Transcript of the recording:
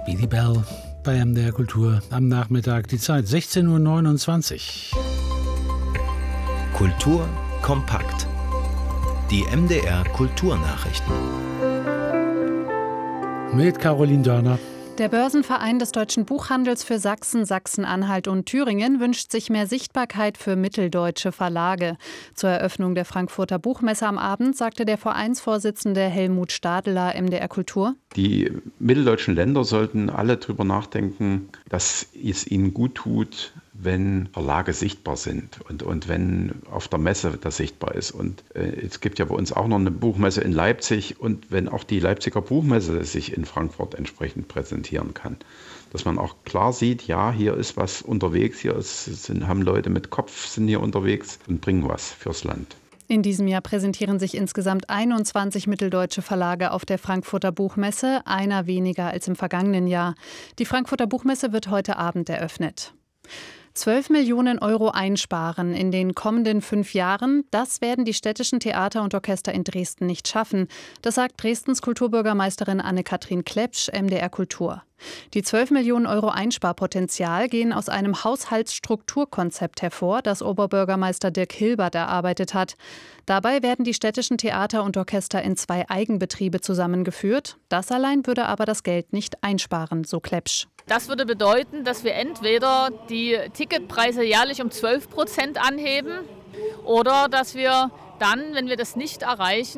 Speedy Bell bei MDR Kultur am Nachmittag. Die Zeit 16:29 Uhr. Kultur kompakt. Die MDR Kulturnachrichten. Mit Caroline Dörner. Der Börsenverein des deutschen Buchhandels für Sachsen, Sachsen-Anhalt und Thüringen wünscht sich mehr Sichtbarkeit für mitteldeutsche Verlage. Zur Eröffnung der Frankfurter Buchmesse am Abend sagte der Vereinsvorsitzende Helmut Stadeler MDR Kultur: Die mitteldeutschen Länder sollten alle drüber nachdenken, dass es ihnen gut tut, wenn Verlage sichtbar sind und wenn auf der Messe das sichtbar ist. Und es gibt ja bei uns auch noch eine Buchmesse in Leipzig, und wenn auch die Leipziger Buchmesse sich in Frankfurt entsprechend präsentieren kann. Dass man auch klar sieht, ja, hier ist was unterwegs, haben Leute mit Kopf sind hier unterwegs und bringen was fürs Land. In diesem Jahr präsentieren sich insgesamt 21 mitteldeutsche Verlage auf der Frankfurter Buchmesse, einer weniger als im vergangenen Jahr. Die Frankfurter Buchmesse wird heute Abend eröffnet. 12 Millionen Euro einsparen in den kommenden 5 Jahren, das werden die städtischen Theater und Orchester in Dresden nicht schaffen. Das sagt Dresdens Kulturbürgermeisterin Anne-Kathrin Klepsch, MDR Kultur. Die 12 Millionen Euro Einsparpotenzial gehen aus einem Haushaltsstrukturkonzept hervor, das Oberbürgermeister Dirk Hilbert erarbeitet hat. Dabei werden die städtischen Theater und Orchester in 2 Eigenbetriebe zusammengeführt. Das allein würde aber das Geld nicht einsparen, so Klepsch. Das würde bedeuten, dass wir entweder die Ticketpreise jährlich um 12% anheben oder dass wir dann, wenn wir das nicht erreichen,